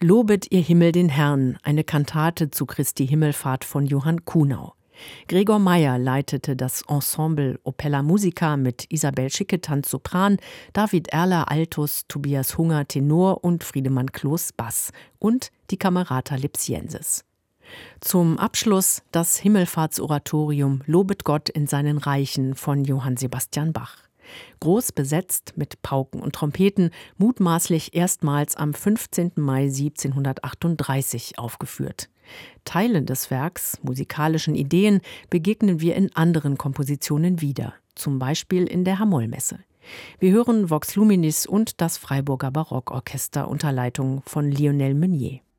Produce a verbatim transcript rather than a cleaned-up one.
Lobet ihr Himmel den Herrn, eine Kantate zu Christi Himmelfahrt von Johann Kuhnau. Gregor Meyer leitete das Ensemble Opella Musica mit Isabel Schicketanz Sopran, David Erler Altus, Tobias Hunger Tenor und Friedemann Kloß Bass und die Camerata Lipsiensis. Zum Abschluss das Himmelfahrtsoratorium Lobet Gott in seinen Reichen von Johann Sebastian Bach. Groß besetzt mit Pauken und Trompeten, mutmaßlich erstmals am fünfzehnten Mai siebzehnhundertachtunddreißig aufgeführt. Teilen des Werks, musikalischen Ideen, begegnen wir in anderen Kompositionen wieder, zum Beispiel in der H-Moll-Messe. Wir hören Vox Luminis und das Freiburger Barockorchester unter Leitung von Lionel Meunier.